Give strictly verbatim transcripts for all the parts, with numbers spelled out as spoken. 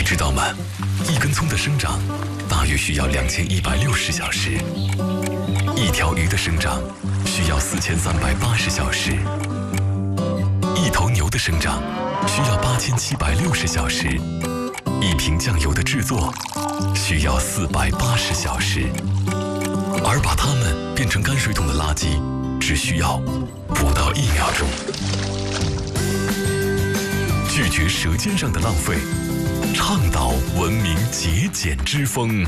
你知道吗？一根葱的生长大约需要两千一百六十小时，一条鱼的生长需要四千三百八十小时，一头牛的生长需要八千七百六十小时，一瓶酱油的制作需要四百八十小时，而把它们变成泔水桶的垃圾只需要不到一秒钟。拒绝舌尖上的浪费，倡导文明节俭之风。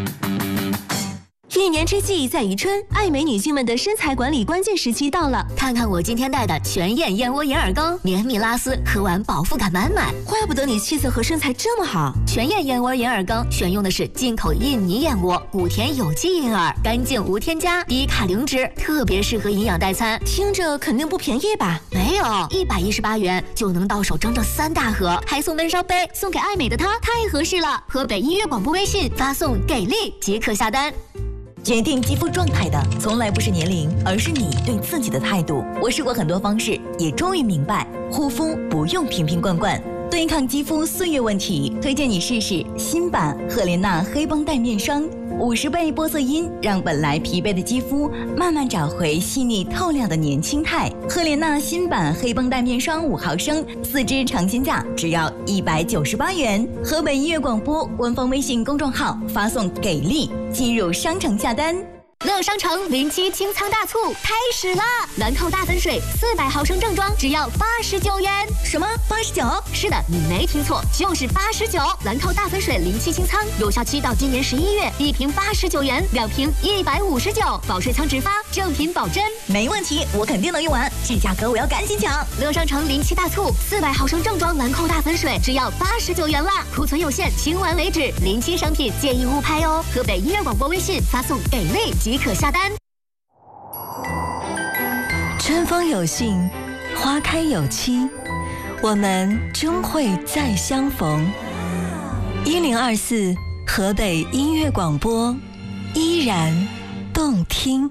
一年之计在于春，爱美女性们的身材管理关键时期到了。 看看我今天带的全燕燕窝银耳羹，绵密拉丝，喝完饱腹感满满。 怪不得你气色和身材这么好。 全燕燕窝银耳羹选用的是进口印尼燕窝，谷田有机银耳，干净无添加，低卡零脂，特别适合营养代餐。 听着肯定不便宜吧？ 没有，一百一十八元就能到手整整三大盒，还送温烧杯，送给爱美的她太合适了。河北音乐广播微信发送给力即可下单。 决定肌肤状态的从来不是年龄，而是你对自己的态度。我试过很多方式，也终于明白，护肤不用瓶瓶罐罐。对抗肌肤岁月问题，推荐你试试新版赫莲娜黑绷带面霜，五十倍玻色因让本来疲惫的肌肤慢慢找回细腻透亮的年轻态。赫莲娜新版黑绷带面霜五毫升，四支尝鲜价只要一百九十八元。河北音乐广播官方微信公众号发送给力，进入商城下单。 乐商城零七清仓大促开始啦！兰蔻大粉水四百毫升正装只要八十九元。 什么？八十九？ 是的，你没听错，就是八十九。兰蔻大粉水零七清仓有效期到今年十一月，一瓶八十九元，两瓶一百五十九，保税仓直发，正品保真。 没问题，我肯定能用完，这价格我要赶紧抢！ 乐商城零七大促，四百毫升正装兰蔻大粉水只要八十九元啦，库存有限，清完为止。零七商品建议勿拍哦。河北音乐广播微信发送给力即可下单。 春风有信，花开有期，我们终会再相逢。一零二四河北音乐广播，依然动听。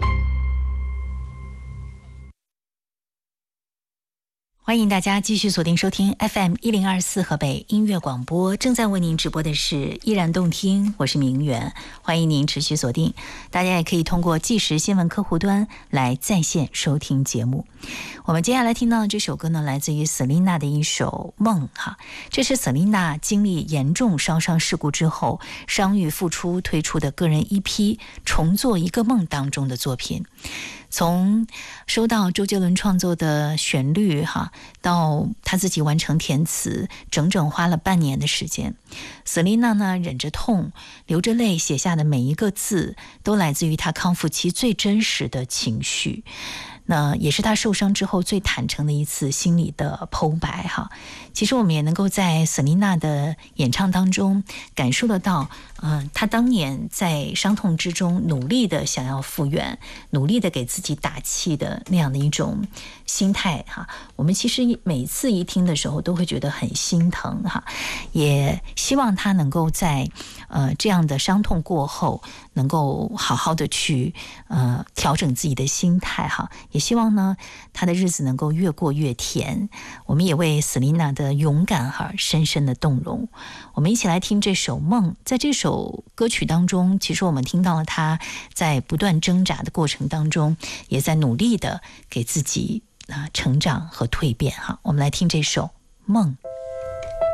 欢迎大家继续锁定收听 F M 一零二四河北音乐广播，正在为您直播的是依然动听，我是明媛，欢迎您持续锁定。大家也可以通过即时新闻客户端来在线收听节目。我们接下来听到的这首歌呢，来自于 Selina 的一首梦哈，这是 Selina 经历严重烧伤事故之后，伤愈复出推出的个人 E P 重做一个梦当中的作品。从收到周杰伦创作的旋律哈，到他自己完成填词，整整花了半年的时间。Selina 呢，忍着痛，流着泪写下的每一个字，都来自于他康复期最真实的情绪。那也是他受伤之后最坦诚的一次心理的剖白哈。其实我们也能够在 Selina 的演唱当中感受得到，嗯、呃，他当年在伤痛之中努力的想要复原，努力的给自己打气的那样的一种心态哈。我们其实每次一听的时候都会觉得很心疼哈，也希望他能够在呃这样的伤痛过后，能够好好的去呃调整自己的心态哈。也希望呢，他的日子能够越过越甜。我们也为 Selina 的勇敢哈深深的动容。我们一起来听这首《梦》。在这首歌曲当中，其实我们听到了他在不断挣扎的过程当中，也在努力的给自己啊成长和蜕变哈。我们来听这首《梦》。